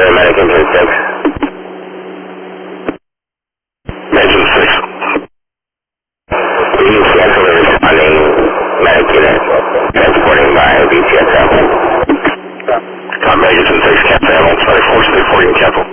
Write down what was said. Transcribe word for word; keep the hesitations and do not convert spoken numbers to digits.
Medic Engine six. Engine six. B T S L is responding medic unit, transporting by B T S L. Tom, Engine six, cancel, sorry, force reporting cancel.